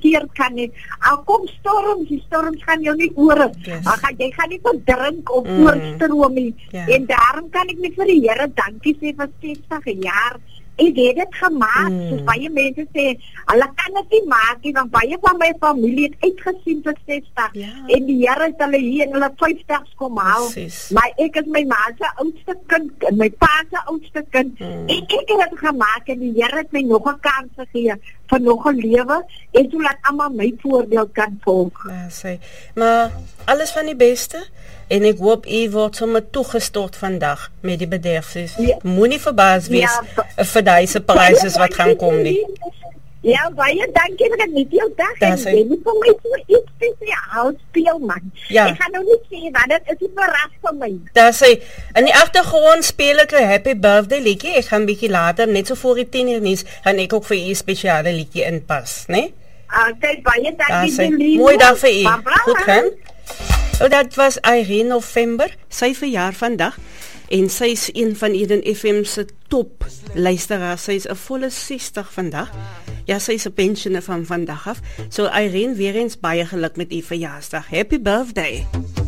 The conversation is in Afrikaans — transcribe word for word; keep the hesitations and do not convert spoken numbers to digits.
hanteer kan nie. Al kom storms, die storms gaan jou nie oor. Yes. Gaan, jy gaan nie verdrink of Mm. oorstroom nie. Ja. En daarom kan ek nie vir die Here dankie sê vir sestig jaar. Ek het dit gemaak, Mm. soos baie mense sê, hulle kan dit nie maak nie, want baie van my familie het uitgesien vir sestig. Ja. En die Here het hulle hier in hulle vyftigs kom haal. Precies. Maar ek is my ma se oudste kind, en my pa se oudste kind. Mm. En ek het dit gemaak en die Here het my nog 'n kans gegee vir nog 'n lewe en sodat almal my voorbeeld kan volg. Ja, sê. Maar alles van die beste. En ek hoop u word sommer toegestort vandag met die bederfs. Ja. Moenie verbaas wees Ja, ja, vir daai pryse wat gaan kom nie. Ja, baie dankie vir dit nie jou dag. Daar sê- Ek weet vir my so iets spesiaal speel man. Ja. Ek gaan nou nie sê wat dit is, 'n verras vir my. Daar sê in die agtergrond speel ek 'n happy birthday liedjie. Ek gaan bietjie later net so voor die tien uur nuus gaan ek ook vir u 'n spesiale liedjie inpas, né? Nee? Okay, baie Daar dankie sê Jeline. mooi dag vir u. Bye-bye. Goed gaan. Oh, dat was Irene November, sy verjaar vandag en sy is een van Eden F M se top luisteraars. Sy is 'n volle sestig vandag. Ja, sy is 'n pensioner van vandag af. So Irene, weer eens baie geluk met u verjaarsdag. Happy birthday.